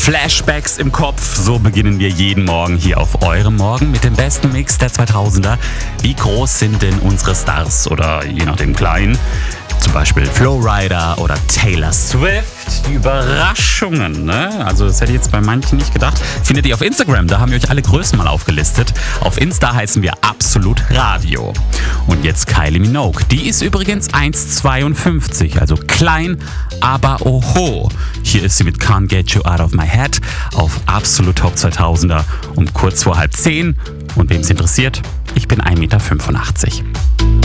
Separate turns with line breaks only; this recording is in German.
Flashbacks im Kopf, so beginnen wir jeden Morgen hier auf eurem Morgen mit dem besten Mix der 2000er. Wie groß sind denn unsere Stars oder je nachdem klein? Zum Beispiel Flowrider oder Taylor Swift. Die Überraschungen, ne? Also das hätte ich jetzt bei manchen nicht gedacht. Findet ihr auf Instagram, da haben wir euch alle Größen mal aufgelistet. Auf Insta heißen wir Absolut Radio. Und jetzt Kylie Minogue. Die ist übrigens 1,52, also klein, aber oho. Hier ist sie mit Can't Get You Out of My Head auf Absolut Top 2000er um kurz vor 9:30. Und wem es interessiert, ich bin 1,85 Meter.